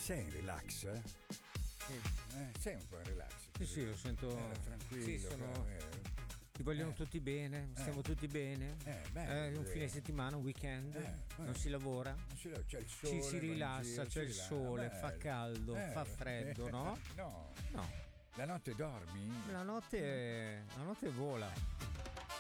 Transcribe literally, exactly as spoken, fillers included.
sei in relax? Eh? Eh, sei un po' in relax. Sì, sì, lo sento eh, tranquillo. Sì, sono... eh, Ti vogliono eh. tutti bene, stiamo Eh. tutti bene. Eh, bene, Eh, un eh. fine settimana, un weekend, Eh, non eh. si lavora. Non si- C'è il sole. Ci si vai in rilassa, giro, c'è si il rilassa. sole, Bello. fa caldo, Eh, fa freddo, no? No. No. La notte dormi? La notte, la notte vola.